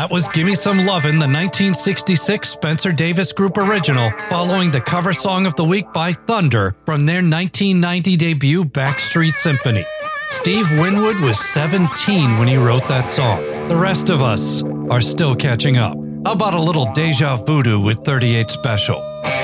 That was Gimme Some Lovin', the 1966 Spencer Davis Group original, following the cover song of the week by Thunder from their 1990 debut Backstreet Symphony. Steve Winwood was 17 when he wrote that song. The rest of us are still catching up. How about a little Deja Voodoo with 38 Special?